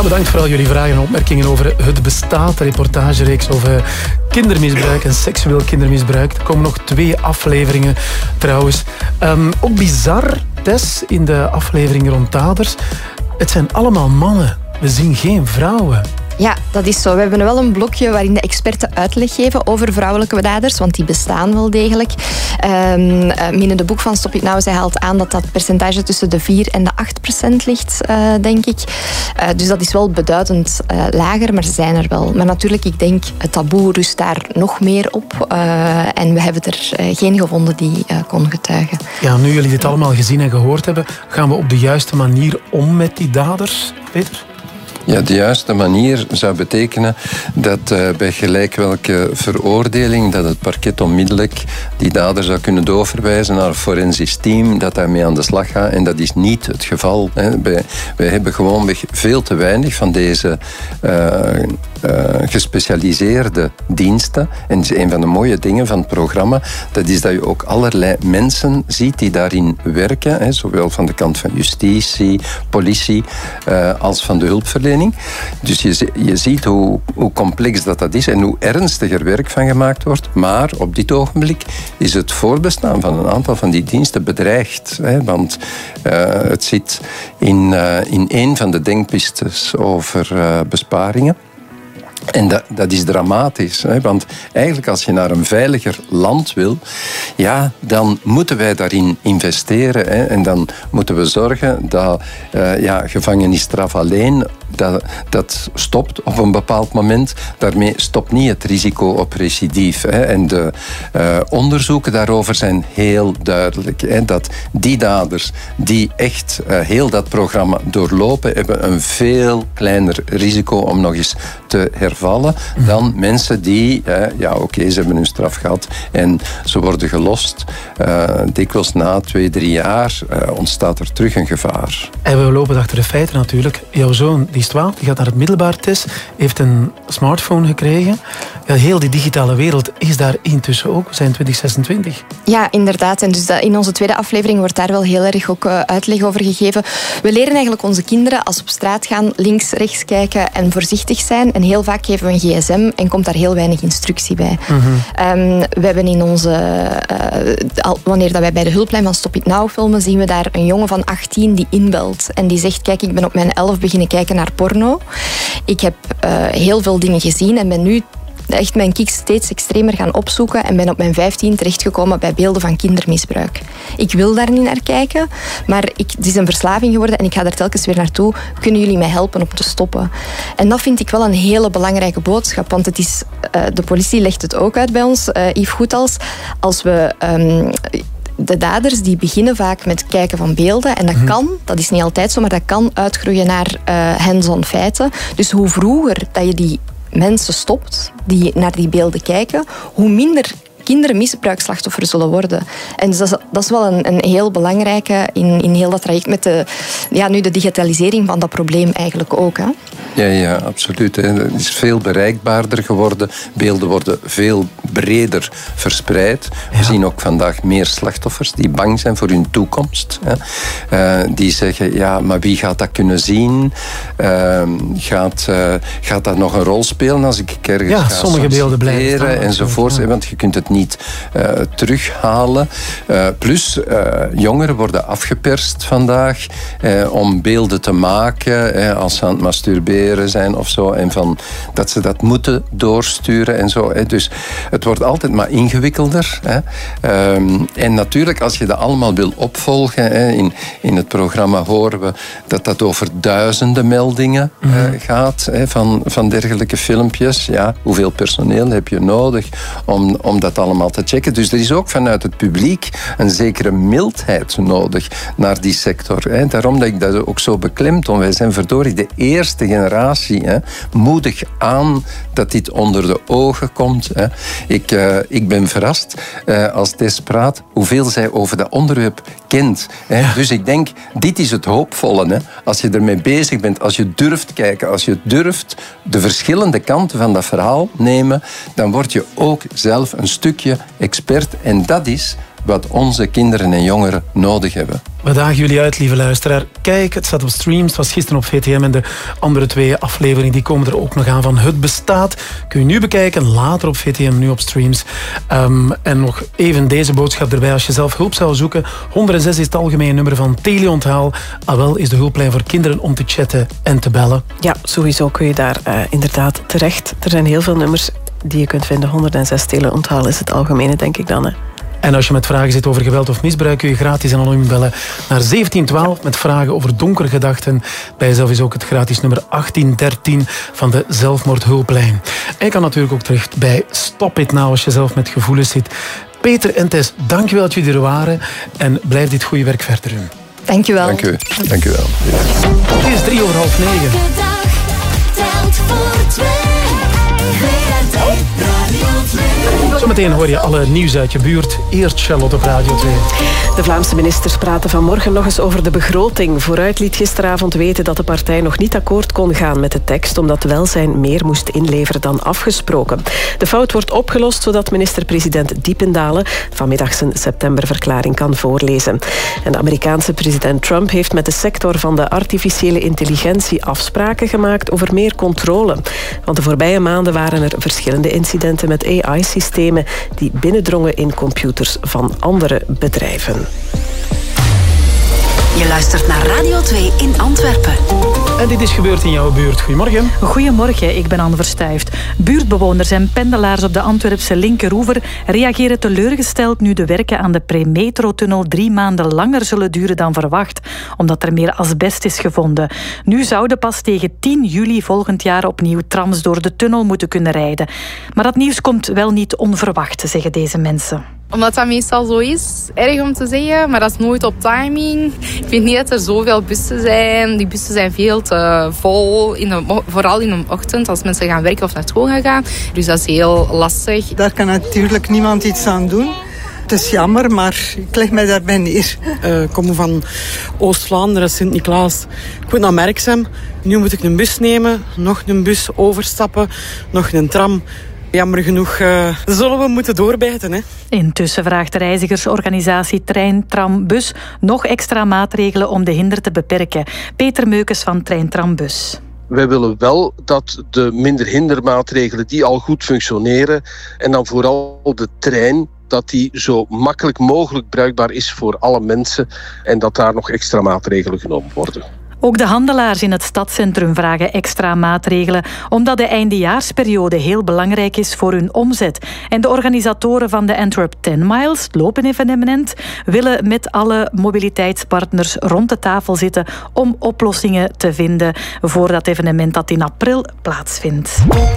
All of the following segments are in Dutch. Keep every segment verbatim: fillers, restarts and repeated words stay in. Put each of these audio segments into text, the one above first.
Ja, bedankt voor al jullie vragen en opmerkingen over Het Bestaat, de reportagereeks over kindermisbruik en seksueel kindermisbruik. Er komen nog twee afleveringen trouwens. Um, ook bizar, Tess, in de afleveringen rond daders. Het zijn allemaal mannen. We zien geen vrouwen. Ja, dat is zo. We hebben wel een blokje waarin de experten uitleg geven over vrouwelijke daders, want die bestaan wel degelijk. Um, in het boek van Stop It Now, zij haalt aan dat dat percentage tussen de vier en de acht procent ligt, uh, denk ik. Uh, dus dat is wel beduidend uh, lager, maar ze zijn er wel. Maar natuurlijk, ik denk, het taboe rust daar nog meer op. Uh, en we hebben er uh, geen gevonden die uh, kon getuigen. Ja, nu jullie dit allemaal gezien en gehoord hebben, gaan we op de juiste manier om met die daders, Peter? Ja, de juiste manier zou betekenen dat uh, bij gelijk welke veroordeling dat het parket onmiddellijk die dader zou kunnen doorverwijzen naar een forensisch team dat daarmee aan de slag gaat. En dat is niet het geval. Hè. Wij, wij hebben gewoonweg veel te weinig van deze uh, uh, gespecialiseerde diensten. En een van de mooie dingen van het programma, dat is dat je ook allerlei mensen ziet die daarin werken. Hè, zowel van de kant van justitie, politie, uh, als van de hulpverlening. Dus je, je ziet hoe, hoe complex dat, dat is en hoe ernstiger werk van gemaakt wordt. Maar op dit ogenblik is het voortbestaan van een aantal van die diensten bedreigd. Hè, want uh, het zit in, uh, in een van de denkpistes over uh, besparingen. En dat, dat is dramatisch, hè? Want eigenlijk als je naar een veiliger land wil, ja, dan moeten wij daarin investeren. Hè? En dan moeten we zorgen dat uh, ja, gevangenisstraf alleen, dat, dat stopt op een bepaald moment. Daarmee stopt niet het risico op recidief. Hè? En de uh, onderzoeken daarover zijn heel duidelijk. Hè? Dat die daders die echt uh, heel dat programma doorlopen, hebben een veel kleiner risico om nog eens te hervallen. Vallen, dan mensen die, eh, ja oké, okay, ze hebben hun straf gehad en ze worden gelost. Uh, dikwijls na twee, drie jaar uh, ontstaat er terug een gevaar. En we lopen achter de feiten natuurlijk. Jouw zoon, die is twaalf, die gaat naar het middelbaar, Tess, heeft een smartphone gekregen. Ja, heel die digitale wereld is daar intussen ook. We zijn twintig zesentwintig. Ja, inderdaad. En dus dat, in onze tweede aflevering wordt daar wel heel erg ook uh, uitleg over gegeven. We leren eigenlijk onze kinderen, als ze op straat gaan, links, rechts kijken en voorzichtig zijn. En heel vaak geven we een gsm en komt daar heel weinig instructie bij. Mm-hmm. Um, we hebben in onze... Uh, al, wanneer dat wij bij de hulplijn van Stop It Now filmen, zien we daar een jongen van achttien die inbelt. En die zegt, kijk, ik ben op mijn elf beginnen kijken naar porno. Ik heb uh, heel veel dingen gezien en ben nu echt mijn kick steeds extremer gaan opzoeken en ben op mijn vijftien terechtgekomen bij beelden van kindermisbruik. Ik wil daar niet naar kijken, maar ik, het is een verslaving geworden en ik ga er telkens weer naartoe. Kunnen jullie mij helpen om te stoppen? En dat vind ik wel een hele belangrijke boodschap, want het is, uh, de politie legt het ook uit bij ons, uh, Yves Goethals. Als we... Um, De daders die beginnen vaak met kijken van beelden. En dat mm-hmm. kan, dat is niet altijd zo, maar dat kan uitgroeien naar uh, hands-on feiten. Dus hoe vroeger dat je die mensen stopt die naar die beelden kijken, hoe minder kinderen misbruikslachtoffer zullen worden. En dus dat, is, dat is wel een, een heel belangrijke in, in heel dat traject met de, ja, nu de digitalisering van dat probleem eigenlijk ook. Hè? Ja, ja, absoluut. Het is veel bereikbaarder geworden. Beelden worden veel breder verspreid. We ja. zien ook vandaag meer slachtoffers die bang zijn voor hun toekomst. Hè. Uh, die zeggen, ja, maar wie gaat dat kunnen zien? Uh, gaat, uh, gaat dat nog een rol spelen als ik ergens ja, ga sommige beelden blijven staan, enzovoort. Ja. Want je kunt het niet uh, terughalen. Uh, plus, uh, jongeren worden afgeperst vandaag uh, om beelden te maken uh, als ze aan het masturberen zijn of zo. En van, dat ze dat moeten doorsturen en zo. Hè. Dus het wordt altijd maar ingewikkelder. Hè. Um, en natuurlijk, als je dat allemaal wil opvolgen, hè, in, in het programma horen we dat dat over duizenden meldingen uh, mm-hmm. gaat hè, van, van dergelijke filmpjes. Ja, hoeveel personeel heb je nodig om, om dat allemaal te checken? Dus er is ook vanuit het publiek een zekere mildheid nodig naar die sector. Hè. Daarom dat ik dat ook zo beklemtoon. Wij zijn verdorie de eerste generatie. Hè. Moedig aan dat dit onder de ogen komt. Hè. Ik, uh, ik ben verrast uh, als Tess praat hoeveel zij over dat onderwerp kent. Hè. Ja. Dus ik denk, dit is het hoopvolle. Hè. Als je ermee bezig bent, als je durft kijken, als je durft de verschillende kanten van dat verhaal nemen, dan word je ook zelf een stukje expert. En dat is wat onze kinderen en jongeren nodig hebben. We dagen jullie uit, lieve luisteraar. Kijk, het staat op streams. Het was gisteren op V T M en de andere twee afleveringen die komen er ook nog aan van Het Bestaat. Kun je nu bekijken, later op V T M, nu op streams. Um, en nog even deze boodschap erbij. Als je zelf hulp zou zoeken, honderdzes is het algemeen nummer van Teleonthaal. A W E L is de hulplijn voor kinderen om te chatten en te bellen. Ja, sowieso kun je daar uh, inderdaad terecht. Er zijn heel veel nummers die je kunt vinden. honderdzes Teleonthaal is het algemene, denk ik dan. Hè. En als je met vragen zit over geweld of misbruik, kun je gratis en anoniem bellen naar zeventien twaalf met vragen over donkere gedachten. Bij jezelf is ook het gratis nummer achttien dertien van de zelfmoordhulplijn. En je kan natuurlijk ook terecht bij Stop It Now als je zelf met gevoelens zit. Peter en Tess, dankjewel dat jullie er waren en blijf dit goede werk verder doen. Dankjewel. Dank u. Dank u wel. Het is drie over half negen. Elke dag telt voor twee. Zometeen hoor je alle nieuws uit je buurt. Eerst Charlotte op Radio twee. De Vlaamse ministers praten vanmorgen nog eens over de begroting. Vooruit liet gisteravond weten dat de partij nog niet akkoord kon gaan met de tekst, omdat Welzijn meer moest inleveren dan afgesproken. De fout wordt opgelost zodat minister-president Diependalen vanmiddag zijn septemberverklaring kan voorlezen. En de Amerikaanse president Trump heeft met de sector van de artificiële intelligentie afspraken gemaakt over meer controle. Want de voorbije maanden waren er verschillende incidenten met A I-systemen die binnendrongen in computers van andere bedrijven. Je luistert naar Radio twee in Antwerpen. En dit is gebeurd in jouw buurt. Goedemorgen. Goedemorgen, ik ben Anne Verstuift. Buurtbewoners en pendelaars op de Antwerpse linkeroever reageren teleurgesteld nu de werken aan de premetrotunnel drie maanden langer zullen duren dan verwacht, omdat er meer asbest is gevonden. Nu zouden pas tegen tien juli volgend jaar opnieuw trams door de tunnel moeten kunnen rijden. Maar dat nieuws komt wel niet onverwacht, zeggen deze mensen. Omdat dat meestal zo is, erg om te zeggen, maar dat is nooit op timing. Ik vind niet dat er zoveel bussen zijn. Die bussen zijn veel te vol, in de, vooral in de ochtend als mensen gaan werken of naar school gaan gaan. Dus dat is heel lastig. Daar kan natuurlijk niemand iets aan doen. Het is jammer, maar ik leg mij daarbij neer. Uh, ik kom van Oost-Vlaanderen, Sint-Niklaas. Ik moet naar Merksem. Nu moet ik een bus nemen, nog een bus overstappen, nog een tram. Jammer genoeg uh, zullen we moeten doorbijten. Hè. Intussen vraagt de reizigersorganisatie Trein Tram Bus nog extra maatregelen om de hinder te beperken. Peter Meukes van Trein Tram Bus. Wij willen wel dat de minder hindermaatregelen die al goed functioneren en dan vooral de trein, dat die zo makkelijk mogelijk bruikbaar is voor alle mensen en dat daar nog extra maatregelen genomen worden. Ook de handelaars in het stadscentrum vragen extra maatregelen, omdat de eindejaarsperiode heel belangrijk is voor hun omzet. En de organisatoren van de Antwerp tien Miles, het lopen-evenement, willen met alle mobiliteitspartners rond de tafel zitten om oplossingen te vinden voor dat evenement dat in april plaatsvindt.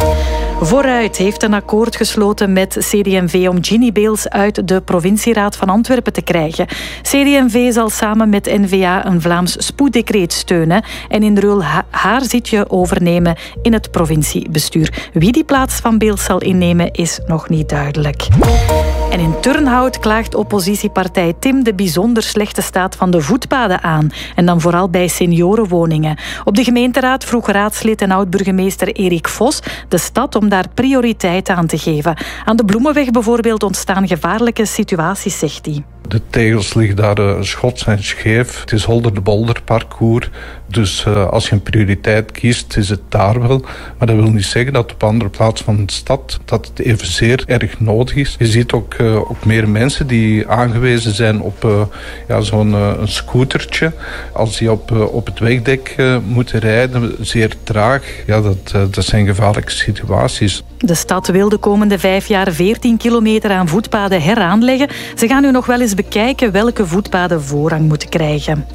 Vooruit heeft een akkoord gesloten met C D M V om Ginny Beels uit de provincieraad van Antwerpen te krijgen. C D M V zal samen met N V A een Vlaams spoeddecreet steunen en in ruil haar zitje overnemen in het provinciebestuur. Wie die plaats van Beels zal innemen is nog niet duidelijk. En in Turnhout klaagt oppositiepartij Tim de bijzonder slechte staat van de voetpaden aan. En dan vooral bij seniorenwoningen. Op de gemeenteraad vroeg raadslid en oud-burgemeester Erik Vos de stad om daar prioriteit aan te geven. Aan de Bloemenweg bijvoorbeeld ontstaan gevaarlijke situaties, zegt hij. De tegels liggen daar uh, schots en scheef. Het is holder-de-bolder parcours. Dus uh, als je een prioriteit kiest, is het daar wel. Maar dat wil niet zeggen dat op andere plaatsen van de stad dat het evenzeer erg nodig is. Je ziet ook, uh, ook meer mensen die aangewezen zijn op uh, ja, zo'n uh, een scootertje. Als die op, uh, op het wegdek uh, moeten rijden, zeer traag. Ja, dat, uh, dat zijn gevaarlijke situaties. De stad wil de komende vijf jaar veertien kilometer aan voetpaden heraanleggen. Ze gaan nu nog wel eens bekijken welke voetpaden voorrang moeten krijgen.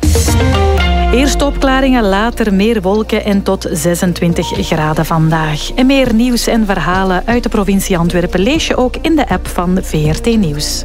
Eerst opklaringen, later meer wolken en tot zesentwintig graden vandaag. En meer nieuws en verhalen uit de provincie Antwerpen lees je ook in de app van V R T Nieuws.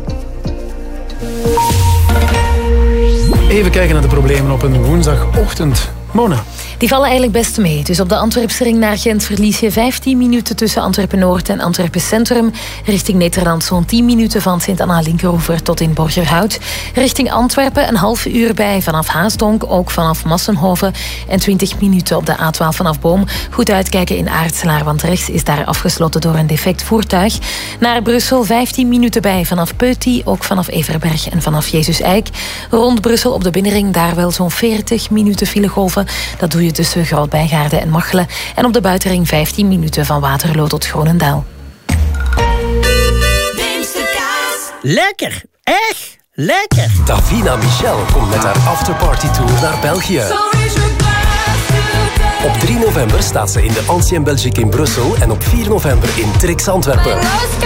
Even kijken naar de problemen op een woensdagochtend. Mona. De Die vallen eigenlijk best mee. Dus op de Antwerpse ring naar Gent verlies je vijftien minuten tussen Antwerpen-Noord en Antwerpen-Centrum. Richting Nederland zo'n tien minuten van Sint-Anna-Linkeroever tot in Borgerhout. Richting Antwerpen een half uur bij vanaf Haasdonk, ook vanaf Massenhoven. En twintig minuten op de A twaalf vanaf Boom. Goed uitkijken in Aartselaar, want rechts is daar afgesloten door een defect voertuig. Naar Brussel vijftien minuten bij vanaf Peuty, ook vanaf Everberg en vanaf Jezus Eik. Rond Brussel op de binnenring daar wel zo'n veertig minuten filegolven. Dat doe je tussen Groot-Bijgaarden en Machelen. En op de buitenring vijftien minuten van Waterloo tot Groenendaal. Lekker, echt lekker. Davina Michel komt met haar afterparty-tour naar België. Op drie november staat ze in de Ancien Belgique in Brussel en op vier november in Trix Antwerpen.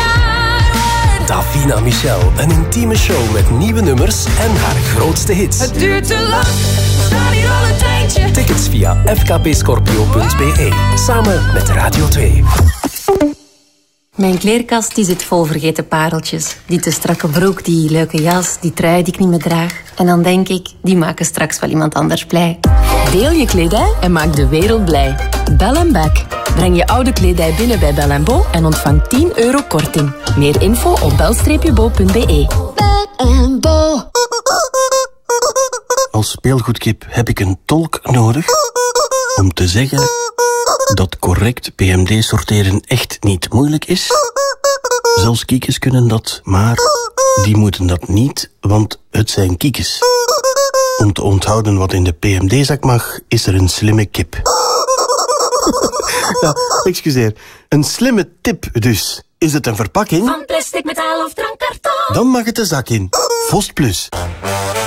Davina Michel, een intieme show met nieuwe nummers en haar grootste hits. Het duurt te lang, staat hier al een tijdje. Tickets via f k p scorpio punt b e, samen met Radio twee. Mijn kleerkast die zit vol vergeten pareltjes. Die te strakke broek, die leuke jas, die trui die ik niet meer draag. En dan denk ik, die maken straks wel iemand anders blij. Deel je kledij en maak de wereld blij. Bell and Back. Breng je oude kledij binnen bij Bell and Bo en ontvang tien euro korting. Meer info op bel bo punt b e. Bell and Bo. Als speelgoedkip heb ik een tolk nodig om te zeggen dat correct P M D sorteren echt niet moeilijk is. Zelfs kiekjes kunnen dat, maar die moeten dat niet, want het zijn kiekjes. Om te onthouden wat in de P M D-zak mag, is er een slimme kip. Ja, excuseer. Een slimme tip dus. Is het een verpakking? Van plastic, metaal of drankkarton. Dan mag het de zak in. Vost Plus.